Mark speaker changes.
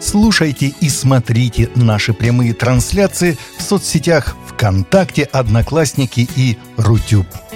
Speaker 1: Слушайте и смотрите наши прямые трансляции в соцсетях ВКонтакте, Одноклассники и Рутюб.